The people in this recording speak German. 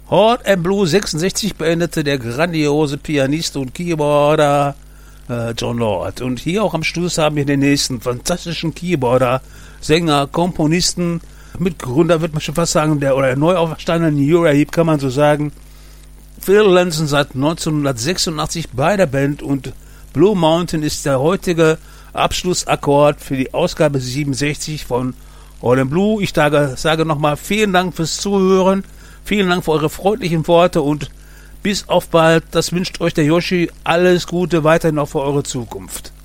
Hort and Blue 66 beendete der grandiose Pianist und Keyboarder Jon Lord. Und hier auch am Schluss haben wir den nächsten fantastischen Keyboarder, Sänger, Komponisten, Mitgründer, wird man schon fast sagen, der neu auferstandene Uriah Heep, kann man so sagen. Phil Lanson seit 1986 bei der Band und Blue Mountain ist der heutige Abschlussakkord für die Ausgabe 67 von Hort and Blue. Ich sage nochmal vielen Dank fürs Zuhören, vielen Dank für eure freundlichen Worte und bis auf bald. Das wünscht euch der Yoshi. Alles Gute weiterhin auch für eure Zukunft.